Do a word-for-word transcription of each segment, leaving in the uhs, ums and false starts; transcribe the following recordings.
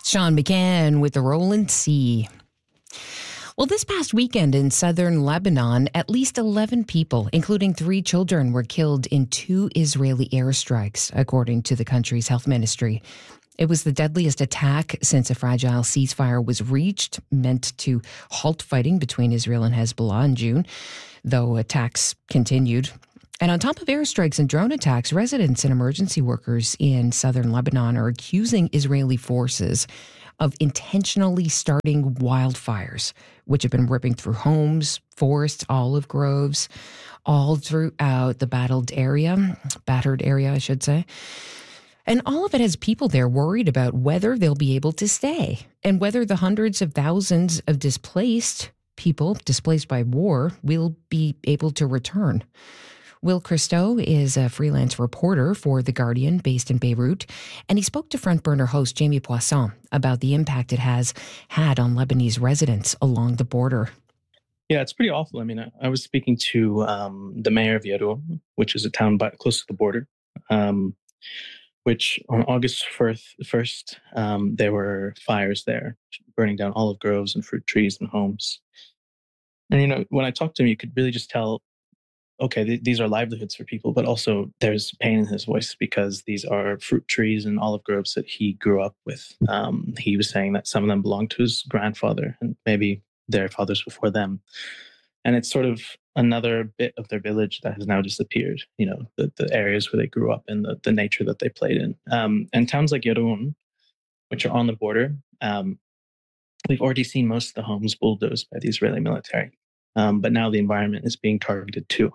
Sean McCann with the Roland Sea. Well, this past weekend in southern Lebanon, at least eleven people, including three children, were killed in two Israeli airstrikes, according to the country's health ministry. It was the deadliest attack since a fragile ceasefire was reached, meant to halt fighting between Israel and Hezbollah in June, though attacks continued. And on top of airstrikes and drone attacks, residents and emergency workers in southern Lebanon are accusing Israeli forces of intentionally starting wildfires, which have been ripping through homes, forests, olive groves, all throughout the battled area, battered area, I should say. And all of it has people there worried about whether they'll be able to stay and whether the hundreds of thousands of displaced people, displaced by war, will be able to return. Will Christou is a freelance reporter for The Guardian based in Beirut, and he spoke to Front Burner host Jamie Poisson about the impact it has had on Lebanese residents along the border. Yeah, it's pretty awful. I mean, I, I was speaking to um, the mayor of Yaroun, which is a town by, close to the border, um, which on August first, um, there were fires there, burning down olive groves and fruit trees and homes. And, you know, when I talked to him, you could really just tell, okay, th- these are livelihoods for people, but also there's pain in his voice because these are fruit trees and olive groves that he grew up with. Um, he was saying that some of them belonged to his grandfather and maybe their fathers before them. And it's sort of another bit of their village that has now disappeared, you know, the, the areas where they grew up and the, the nature that they played in. Um, and towns like Yaroun, which are on the border, um, we've already seen most of the homes bulldozed by the Israeli military. Um, but now the environment is being targeted too.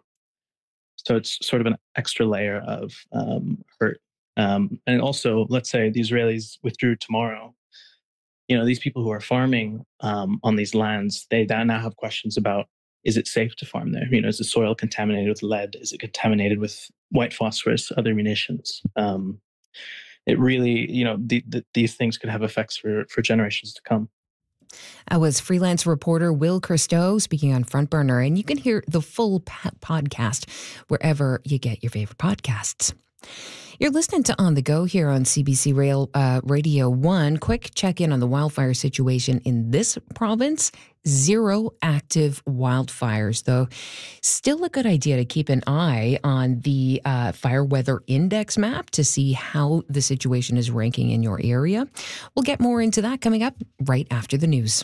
So it's sort of an extra layer of um, hurt. Um, and also, let's say the Israelis withdrew tomorrow. You know, these people who are farming um, on these lands, they now have questions about, is it safe to farm there? You know, is the soil contaminated with lead? Is it contaminated with white phosphorus, other munitions? Um, it really, you know, the, the, these things could have effects for, for generations to come. I was freelance reporter Will Christou speaking on Front Burner, and you can hear the full po- podcast wherever you get your favorite podcasts. You're listening to On the Go here on C B C Rail, uh, Radio one. Quick check-in on the wildfire situation in this province. Zero active wildfires, though. Still a good idea to keep an eye on the uh, Fire Weather Index map to see how the situation is ranking in your area. We'll get more into that coming up right after the news.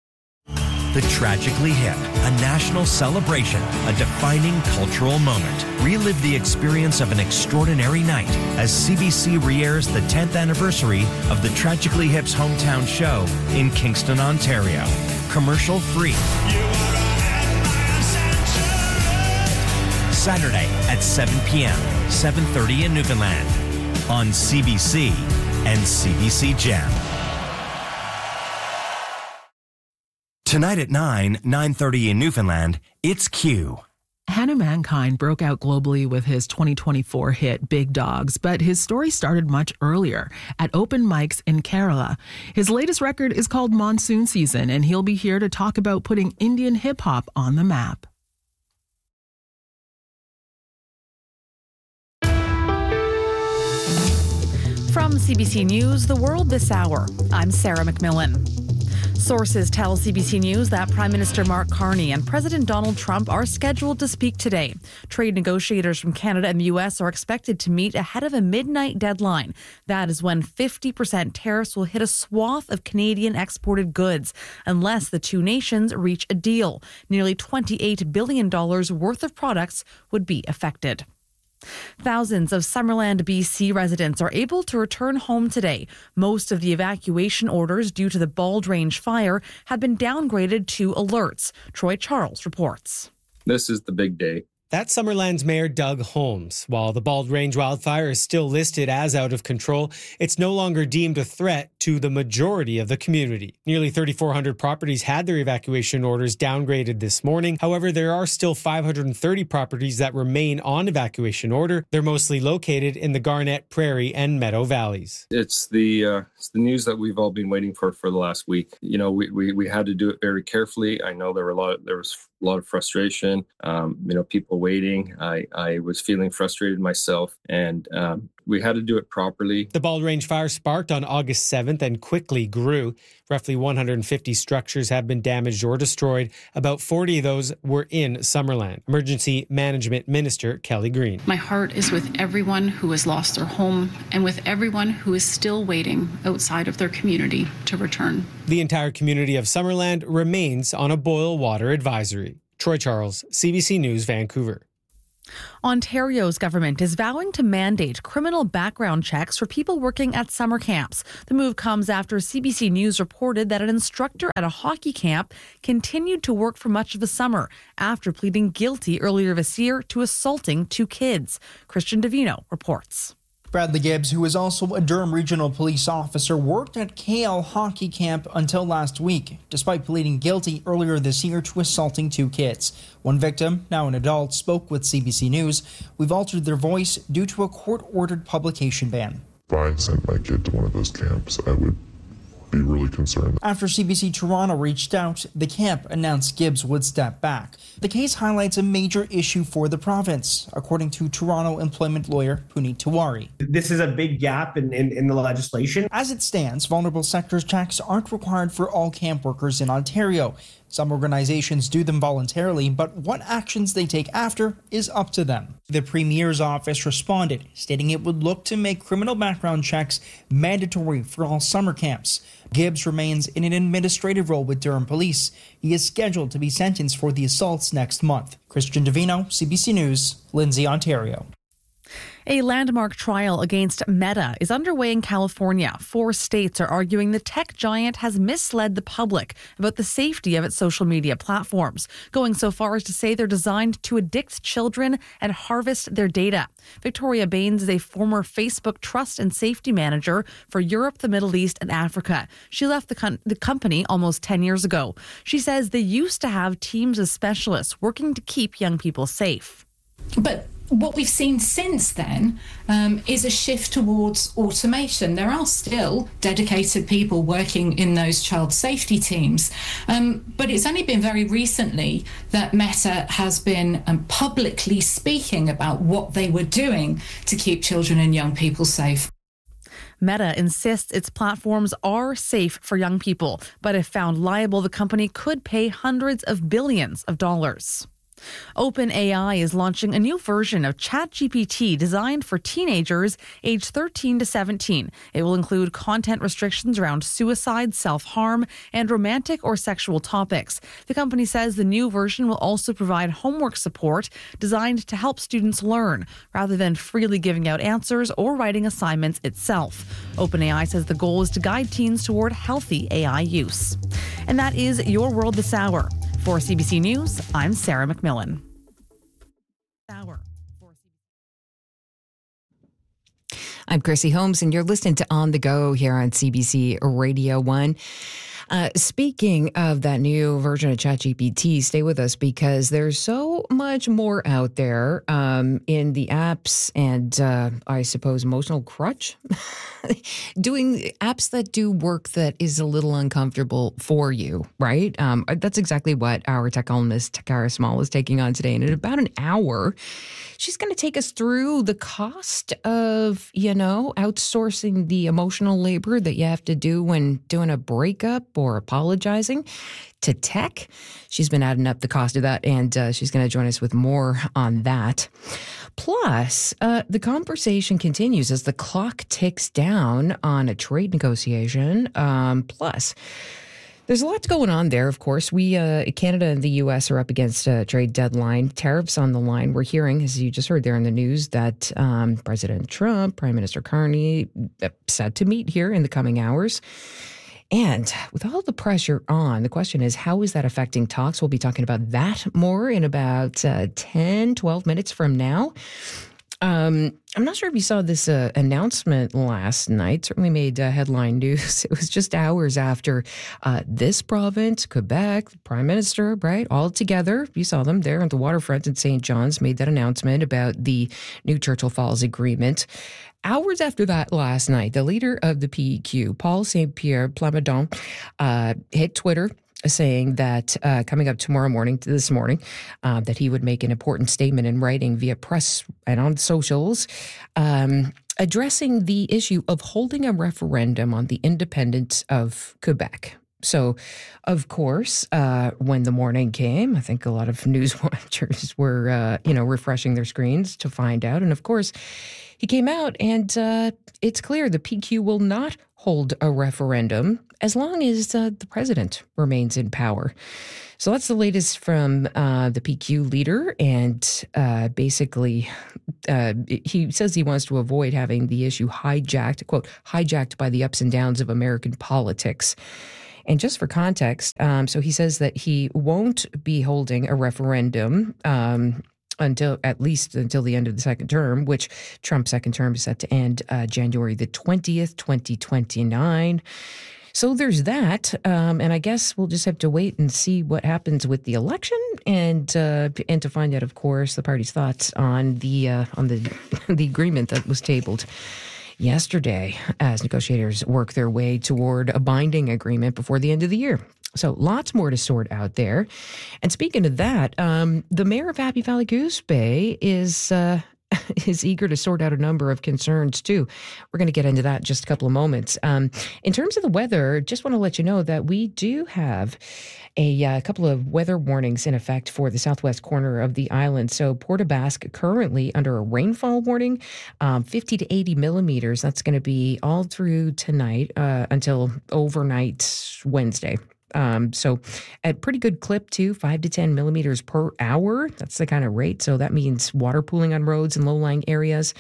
The Tragically Hip, a national celebration, a defining cultural moment. Relive the experience of an extraordinary night as C B C re-airs the tenth anniversary of the Tragically Hip's hometown show in Kingston, Ontario. Commercial free. Saturday at seven p.m., seven thirty in Newfoundland on C B C and C B C Gem. Tonight at nine, nine thirty in Newfoundland, it's Q. Hannah Mankind broke out globally with his twenty twenty-four hit Big Dogs, but his story started much earlier at open mics in Kerala. His latest record is called Monsoon Season, and he'll be here to talk about putting Indian hip-hop on the map. From C B C News, The World This Hour, I'm Sarah McMillan. Sources tell C B C News that Prime Minister Mark Carney and President Donald Trump are scheduled to speak today. Trade negotiators from Canada and the U S are expected to meet ahead of a midnight deadline. That is when fifty percent tariffs will hit a swath of Canadian exported goods unless the two nations reach a deal. Nearly twenty-eight billion dollars worth of products would be affected. Thousands of Summerland, B C residents are able to return home today. Most of the evacuation orders due to the Bald Range fire have been downgraded to alerts. Troy Charles reports. This is the big day. That's Summerland's Mayor Doug Holmes. While the Bald Range wildfire is still listed as out of control, it's no longer deemed a threat to the majority of the community. Nearly thirty-four hundred properties had their evacuation orders downgraded this morning. However, there are still five hundred thirty properties that remain on evacuation order. They're mostly located in the Garnet, Prairie, and Meadow Valleys. It's the uh, it's the news that we've all been waiting for for the last week. You know, we we, we had to do it very carefully. I know there were a lot of, there was a lot of frustration. Um, you know, people waiting. I, I was feeling frustrated myself. And um, We had to do it properly. The Bald Range fire sparked on August seventh and quickly grew. Roughly one hundred fifty structures have been damaged or destroyed. About forty of those were in Summerland. Emergency Management Minister Kelly Green. My heart is with everyone who has lost their home and with everyone who is still waiting outside of their community to return. The entire community of Summerland remains on a boil water advisory. Troy Charles, C B C News, Vancouver. Ontario's government is vowing to mandate criminal background checks for people working at summer camps. The move comes after C B C News reported that an instructor at a hockey camp continued to work for much of the summer after pleading guilty earlier this year to assaulting two kids. Christian Davino reports. Bradley Gibbs, who is also a Durham Regional Police officer, worked at K L Hockey Camp until last week, despite pleading guilty earlier this year to assaulting two kids. One victim, now an adult, spoke with C B C News. We've altered their voice due to a court-ordered publication ban. If I sent my kid to one of those camps, I would be really concerned. After C B C Toronto reached out, the camp announced Gibbs would step back. The case highlights a major issue for the province, according to Toronto employment lawyer Puneet Tiwari. This is a big gap in, in, in the legislation. As it stands, vulnerable sectors checks aren't required for all camp workers in Ontario. Some organizations do them voluntarily, but what actions they take after is up to them. The Premier's office responded, stating it would look to make criminal background checks mandatory for all summer camps. Gibbs remains in an administrative role with Durham Police. He is scheduled to be sentenced for the assaults next month. Christian Davino, C B C News, Lindsay, Ontario. A landmark trial against Meta is underway in California. Four states are arguing the tech giant has misled the public about the safety of its social media platforms, going so far as to say they're designed to addict children and harvest their data. Victoria Baines is a former Facebook trust and safety manager for Europe, the Middle East, and Africa. She left the, com- the company almost ten years ago. She says they used to have teams of specialists working to keep young people safe. But what we've seen since then um, is a shift towards automation. There are still dedicated people working in those child safety teams, um, but it's only been very recently that Meta has been um, publicly speaking about what they were doing to keep children and young people safe. Meta insists its platforms are safe for young people, but if found liable, the company could pay hundreds of billions of dollars. OpenAI is launching a new version of ChatGPT designed for teenagers aged thirteen to seventeen. It will include content restrictions around suicide, self-harm, and romantic or sexual topics. The company says the new version will also provide homework support designed to help students learn, rather than freely giving out answers or writing assignments itself. OpenAI says the goal is to guide teens toward healthy A I use. And that is Your World This Hour. For C B C News, I'm Sarah McMillan. I'm Chrissy Holmes, and you're listening to On the Go here on C B C Radio one. Uh, speaking of that new version of ChatGPT, stay with us because there's so much more out there um, in the apps and uh, I suppose emotional crutch. Doing apps that do work that is a little uncomfortable for you, right? Um, that's exactly what our tech columnist Takara Small is taking on today. And in about an hour, she's going to take us through the cost of, you know, outsourcing the emotional labor that you have to do when doing a breakup or apologizing to tech. She's been adding up the cost of that, and uh, she's going to join us with more on that. Plus, uh, the conversation continues as the clock ticks down on a trade negotiation. Um, plus, there's a lot going on there, of course. We, uh, Canada and the U S are up against a trade deadline. Tariffs on the line. We're hearing, as you just heard there in the news, that um, President Trump, Prime Minister Carney, uh, set to meet here in the coming hours. And with all the pressure on, the question is, how is that affecting talks? We'll be talking about that more in about uh, ten, twelve minutes from now. Um, I'm not sure if you saw this uh, announcement last night. Certainly made uh, headline news. It was just hours after uh, this province, Quebec, the Prime Minister, right, all together. You saw them there at the waterfront in Saint John's, made that announcement about the new Churchill Falls Agreement. Hours after that last night, the leader of the P E Q, Paul Saint Pierre Plamondon, uh, hit Twitter saying that uh, coming up tomorrow morning, to this morning, uh, that he would make an important statement in writing via press and on socials. Um, addressing the issue of holding a referendum on the independence of Quebec. So, of course, uh, when the morning came, I think a lot of news watchers were, uh, you know, refreshing their screens to find out. And of course, he came out and uh, it's clear the P Q will not hold a referendum as long as uh, the president remains in power. So that's the latest from uh, the P Q leader. And uh, basically, uh, he says he wants to avoid having the issue hijacked, quote, hijacked by the ups and downs of American politics. And just for context, um, so he says that he won't be holding a referendum um, until at least until the end of the second term, which Trump's second term is set to end uh, January the twentieth, twenty twenty-nine. So there's that. Um, and I guess we'll just have to wait and see what happens with the election and uh, and to find out, of course, the party's thoughts on the uh, on the the agreement that was tabled yesterday as negotiators work their way toward a binding agreement before the end of the year. So lots more to sort out there. And speaking of that, um, the mayor of Happy Valley Goose Bay is uh, is eager to sort out a number of concerns too. We're going to get into that in just a couple of moments. Um, in terms of the weather, just want to let you know that we do have a uh, couple of weather warnings in effect for the southwest corner of the island. So Port aux Basques currently under a rainfall warning, um, fifty to eighty millimeters. That's going to be all through tonight uh, until overnight Wednesday. Um, so at pretty good clip too, five to ten millimeters per hour. That's the kind of rate. So that means water pooling on roads in low-lying areas.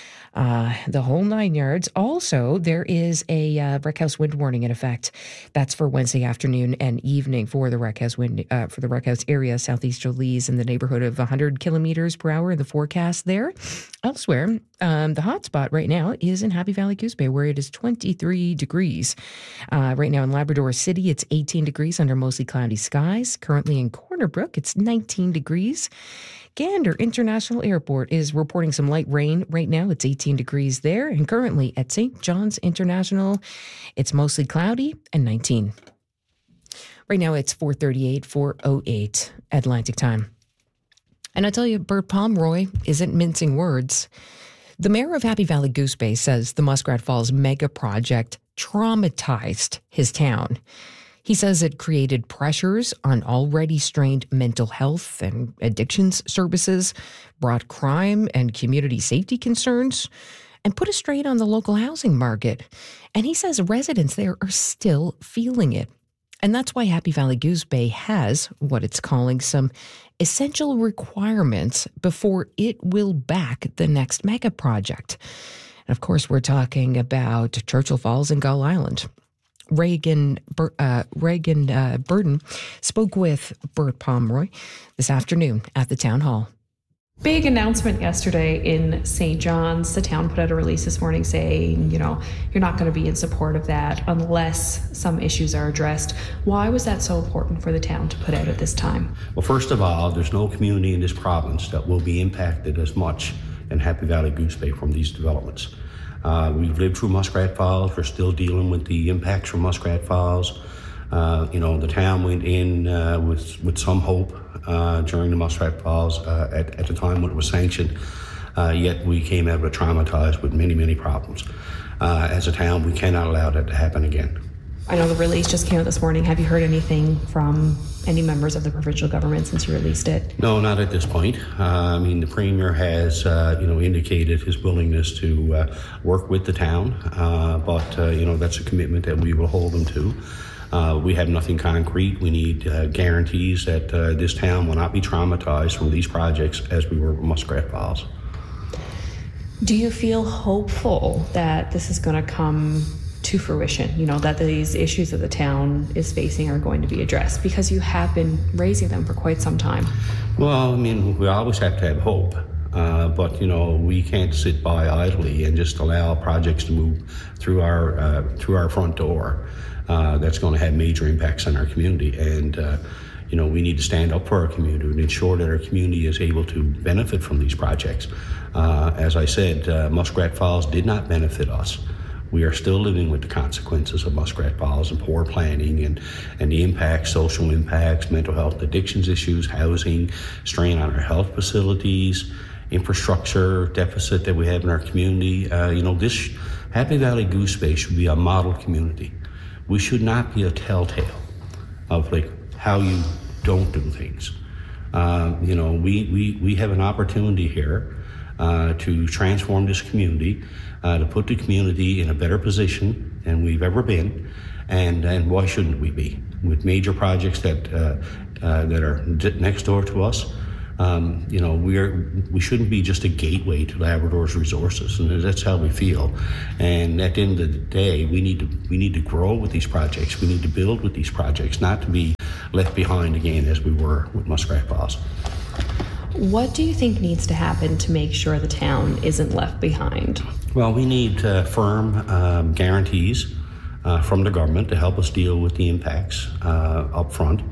Uh, the whole nine yards. Also, there is a uh, Wreck House wind warning in effect. That's for Wednesday afternoon and evening for the Wreck House wind uh, for the Wreck House area, southeasterlies in the neighborhood of one hundred kilometers per hour in the forecast there. Elsewhere, um, the hot spot right now is in Happy Valley Goose Bay, where it is twenty-three degrees. Uh, right now in Labrador City, it's eighteen degrees under mostly cloudy skies. Currently in Corner Brook, it's nineteen degrees. Gander International Airport is reporting some light rain right now. It's eighteen degrees there. And currently at Saint John's International, it's mostly cloudy and nineteen. Right now it's four thirty-eight, four oh eight Atlantic time. And I tell you, Bert Pomeroy isn't mincing words. The mayor of Happy Valley Goose Bay says the Muskrat Falls mega project traumatized his town. He says it created pressures on already strained mental health and addictions services, brought crime and community safety concerns, and put a strain on the local housing market. And he says residents there are still feeling it. And that's why Happy Valley Goose Bay has what it's calling some essential requirements before it will back the next mega project. And of course, we're talking about Churchill Falls and Gull Island. Reagan uh, Reagan uh, Burden spoke with Bert Pomeroy this afternoon at the town hall. Big announcement yesterday in Saint John's. The town put out a release this morning saying, you know, you're not going to be in support of that unless some issues are addressed. Why was that so important for the town to put out at this time? Well, first of all, there's no community in this province that will be impacted as much in Happy Valley Goose Bay from these developments. Uh, we've lived through Muskrat Falls. We're still dealing with the impacts from Muskrat Falls. Uh, you know, the town went in uh, with with some hope uh, during the Muskrat Falls uh, at, at the time when it was sanctioned. Uh, yet we came out of it traumatized with many, many problems. Uh, as a town, we cannot allow that to happen again. I know the release just came out this morning. Have you heard anything from any members of the provincial government since you released it? No, not at this point. Uh, I mean, the Premier has, uh, you know, indicated his willingness to uh, work with the town, uh, but, uh, you know, that's a commitment that we will hold them to. Uh, we have nothing concrete. We need uh, guarantees that uh, this town will not be traumatized from these projects as we were with Muskrat Falls. Do you feel hopeful that this is going to come to fruition, you know, that these issues that the town is facing are going to be addressed? Because you have been raising them for quite some time. Well, I mean, we always have to have hope, uh, but, you know, we can't sit by idly and just allow projects to move through our, uh, through our front door. Uh, that's going to have major impacts on our community. And, uh, you know, we need to stand up for our community and ensure that our community is able to benefit from these projects. Uh, as I said, uh, Muskrat Falls did not benefit us. We are still living with the consequences of Muskrat Falls and poor planning and, and the impacts, social impacts, mental health addictions issues, housing, strain on our health facilities. infrastructure deficit that we have in our community. Uh, you know, this Happy Valley Goose Bay should be a model community. We should not be a telltale of like how you don't do things. Uh, you know, we, we, we have an opportunity here uh, to transform this community, uh, to put the community in a better position than we've ever been. And, and why shouldn't we be? With major projects that, uh, uh, that are next door to us, um, you know, we're, we shouldn't be just a gateway to Labrador's resources, and that's how we feel. And at the end of the day, we need to, we need to grow with these projects. We need to build with these projects, not to be left behind again as we were with Muskrat Falls. What do you think needs to happen to make sure the town isn't left behind? Well, we need uh, firm um, guarantees uh, from the government to help us deal with the impacts uh, up front,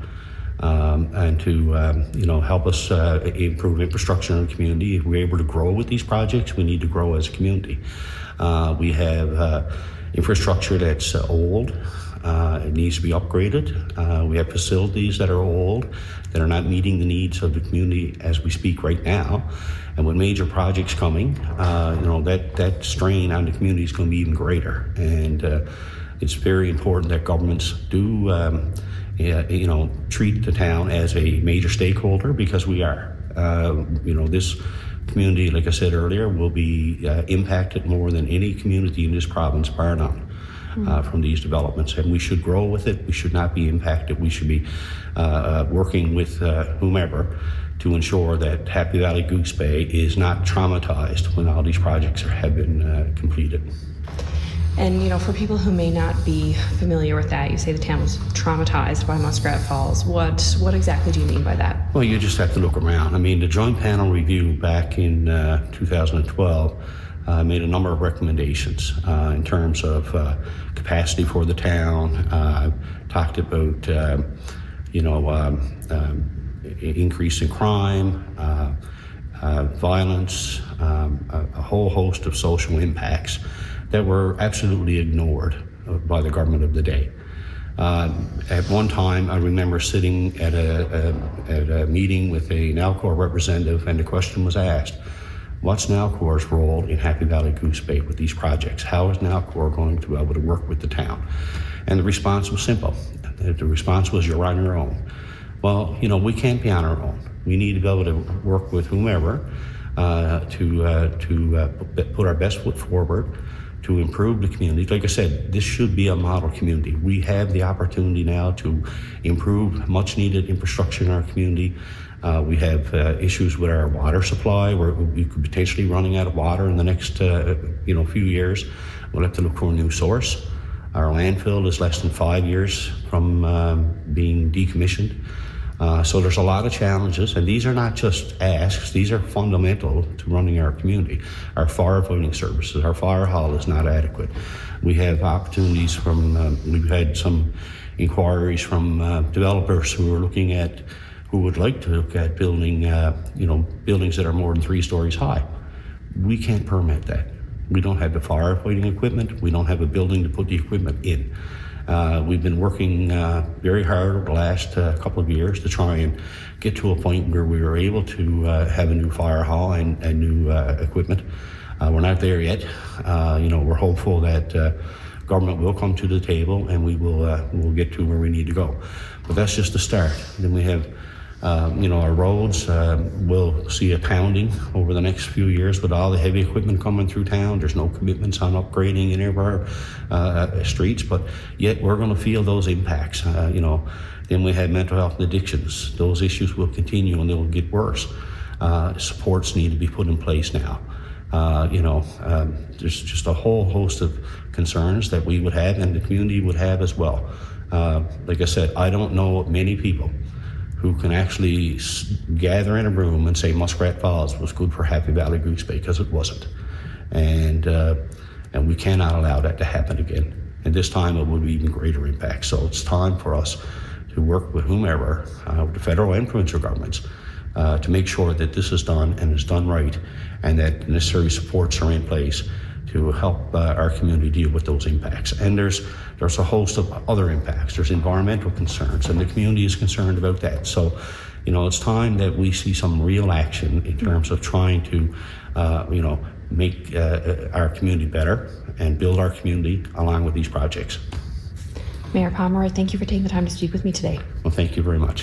um, and to um, you know help us uh, improve infrastructure in the community. If we're able to grow with these projects, we need to grow as a community. Uh, we have uh, infrastructure that's uh, old. Uh, it needs to be upgraded. Uh, we have facilities that are old, that are not meeting the needs of the community as we speak right now. And with major projects coming, uh, you know, that, that strain on the community is going to be even greater. And uh, it's very important that governments do, um, you know, treat the town as a major stakeholder, because we are. Uh, you know, this community, like I said earlier, will be uh, impacted more than any community in this province, bar none. Uh, from these developments, and we should grow with it. We should not be impacted. We should be uh, uh, working with uh, whomever to ensure that Happy Valley Goose Bay is not traumatized when all these projects are, have been uh, completed. And, you know, for people who may not be familiar with that, you say the town was traumatized by Muskrat Falls. What what exactly do you mean by that? Well, you just have to look around. I mean, the Joint Panel Review back in uh, two thousand twelve Uh, made a number of recommendations uh, in terms of uh, capacity for the town, uh, talked about, uh, you know, um, um, increase in crime, uh, uh, violence, um, a, a whole host of social impacts that were absolutely ignored by the government of the day. Uh, at one time, I remember sitting at a, a, at a meeting with a Nalcor representative, and the question was asked, what's Nalcor's role in Happy Valley Goose Bay with these projects? How is Nalcor going to be able to work with the town? And the response was simple. The response was, you're on your own. Well, you know, we can't be on our own. We need to be able to work with whomever uh, to, uh, to uh, put our best foot forward to improve the community. Like I said, this should be a model community. We have the opportunity now to improve much needed infrastructure in our community. Uh, we have uh, issues with our water supply, where we could potentially running out of water in the next uh, you know few years. We'll have to look for a new source. Our landfill is less than five years from um, being decommissioned. Uh, so there's a lot of challenges, and these are not just asks, these are fundamental to running our community. Our firefighting services, our fire hall is not adequate. We have opportunities from, uh, we've had some inquiries from uh, developers who are looking at who would like to look at building, uh, you know, buildings that are more than three stories high. We can't permit that. We don't have the firefighting equipment. We don't have a building to put the equipment in. Uh, we've been working uh, very hard over the last uh, couple of years to try and get to a point where we were able to uh, have a new fire hall and, and new uh, equipment. Uh, we're not there yet. Uh, you know, we're hopeful that uh, government will come to the table, and we will uh, we'll get to where we need to go. But that's just the start. Then we have Um, you know, our roads uh, will see a pounding over the next few years with all the heavy equipment coming through town. There's no commitments on upgrading any of our uh, streets, but yet we're going to feel those impacts. Uh, you know, then we have mental health and addictions. Those issues will continue, and they'll get worse. Uh, supports need to be put in place now. Uh, you know, um, there's just a whole host of concerns that we would have, and the community would have as well. Uh, like I said, I don't know many people who can actually gather in a room and say Muskrat Falls was good for Happy Valley Goose Bay, because it wasn't. And uh, and we cannot allow that to happen again. And this time it would be even greater impact. So it's time for us to work with whomever, uh, with the federal and provincial governments, uh, to make sure that this is done and is done right, and that necessary supports are in place to help uh, our community deal with those impacts. And there's there's a host of other impacts. There's environmental concerns, and the community is concerned about that. So You know, it's time that we see some real action in terms of trying to, uh, you know, make uh, our community better and build our community along with these projects. Mayor Pomeroy, thank you for taking the time to speak with me today. Well, thank you very much.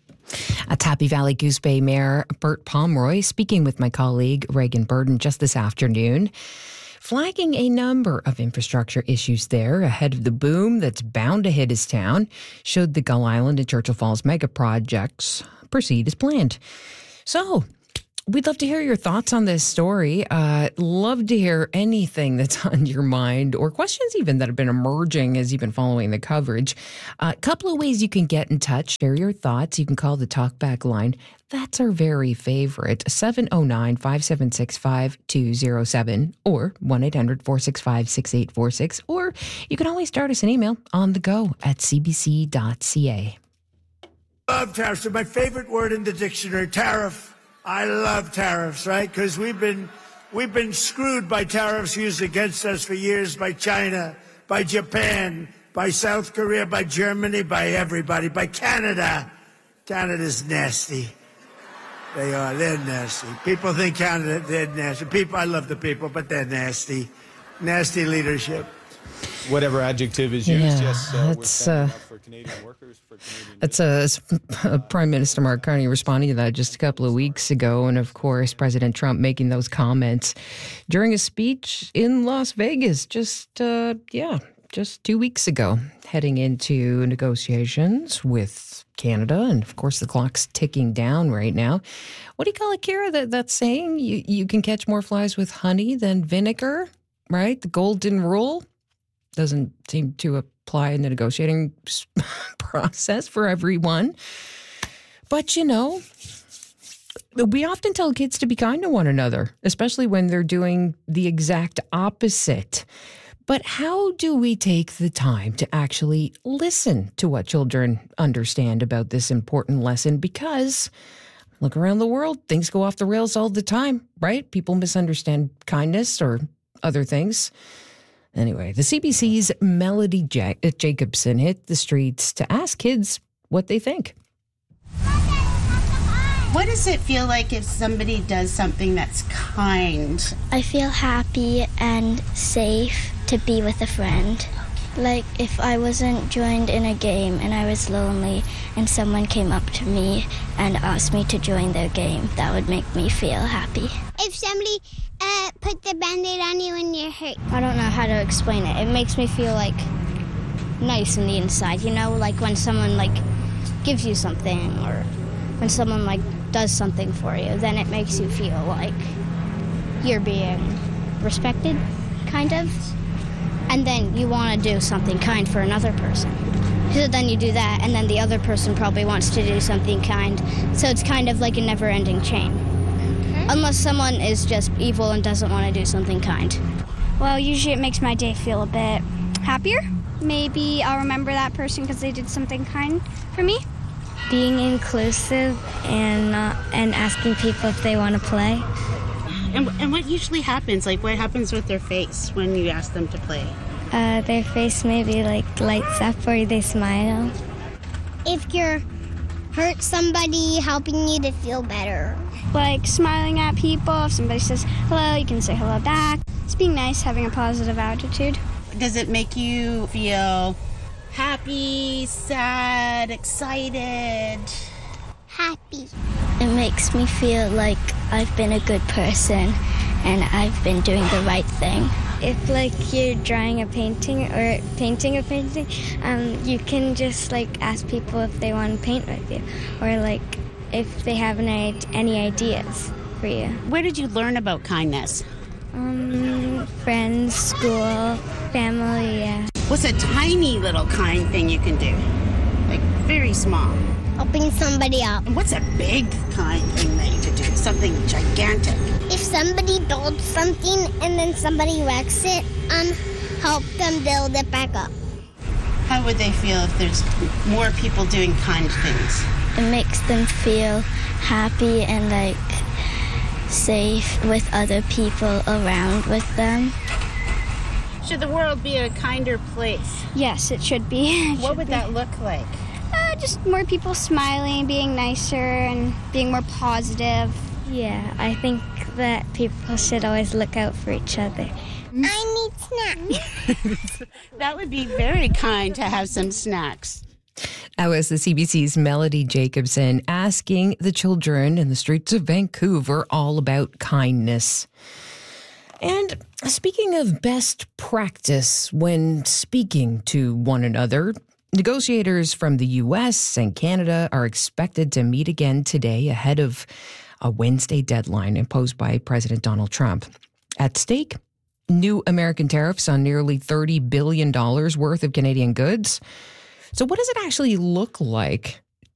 At Happy Valley Goose Bay Mayor Bert Pomeroy speaking with my colleague Reagan Burden just this afternoon, flagging a number of infrastructure issues there ahead of the boom that's bound to hit his town, should the Gull Island and Churchill Falls mega projects proceed as planned. So, we'd love to hear your thoughts on this story. Uh, love to hear anything that's on your mind or questions even that have been emerging as you've been following the coverage. A uh, couple of ways you can get in touch, share your thoughts. You can call the talkback line. That's our very favorite, seven oh nine, five seven six, five two oh seven or one eight hundred, four six five, six eight four six. Or you can always start us an email on the go at c b c dot c a. I love tariffs. They're my favorite word in the dictionary, tariff. I love tariffs, right? Because we've been we've been screwed by tariffs used against us for years by China, by Japan, by South Korea, by Germany, by everybody, by Canada. Canada's nasty. They are. They're nasty. People think Canada, they're nasty. People, I love the people, but they're nasty. Nasty leadership. Whatever adjective is used, yeah, yes, uh, we're standing uh, up for Canadian workers, for Canadian... That's uh, Prime Minister Mark Carney responding to that just a couple of weeks ago. And of course, President Trump making those comments during a speech in Las Vegas just, uh, yeah, just two weeks ago, heading into negotiations with Canada. And of course, the clock's ticking down right now. What do you call it, Kira? That, that saying, you, you can catch more flies with honey than vinegar, right? The golden rule. Doesn't seem to apply in the negotiating process for everyone. But, you know, we often tell kids to be kind to one another, especially when they're doing the exact opposite. But how do we take the time to actually listen to what children understand about this important lesson? Because look around the world, things go off the rails all the time, right? People misunderstand kindness or other things. Anyway, the C B C's Melody ja- Jacobson hit the streets to ask kids what they think. What does it feel like if somebody does something that's kind? I feel happy and safe to be with a friend. Like if I wasn't joined in a game and I was lonely and someone came up to me and asked me to join their game, that would make me feel happy. If somebody uh, put the Band-Aid on you when you're hurt. I don't know how to explain it. It makes me feel like nice in the inside, you know, like when someone like gives you something or when someone like does something for you, then it makes you feel like you're being respected, kind of. And then you want to do something kind for another person. So then you do that, and then the other person probably wants to do something kind. So it's kind of like a never-ending chain. Okay. Unless someone is just evil and doesn't want to do something kind. Well, usually it makes my day feel a bit happier. Maybe I'll remember that person because they did something kind for me. Being inclusive and uh, and asking people if they want to play. And, and what usually happens? Like, what happens with their face when you ask them to play? Uh, their face maybe, like, lights up or they smile. If you're hurt somebody, helping you to feel better. Like, smiling at people. If somebody says hello, you can say hello back. It's being nice, having a positive attitude. Does it make you feel happy, sad, excited? Happy. It makes me feel like I've been a good person and I've been doing the right thing. If like you're drawing a painting or painting a painting, um, you can just like ask people if they want to paint with you or like if they have any, any ideas for you. Where did you learn about kindness? Um, friends, school, family, yeah. What's a tiny little kind thing you can do? Like very small. Helping somebody up. And what's a big kind thing that you could do? Something gigantic. If somebody builds something and then somebody wrecks it, um, help them build it back up. How would they feel if there's more people doing kind things? It makes them feel happy and like safe with other people around with them. Should the world be a kinder place? Yes, it should be. It what should would be. that look like? Uh, just more people smiling, being nicer, and being more positive. Yeah, I think that people should always look out for each other. I need snacks. That would be very kind to have some snacks. That was the C B C's Melody Jacobson asking the children in the streets of Vancouver all about kindness. And speaking of best practice when speaking to one another, negotiators from the U S and Canada are expected to meet again today ahead of a Wednesday deadline imposed by President Donald Trump. At stake, new American tariffs on nearly thirty billion dollars worth of Canadian goods. So what does it actually look like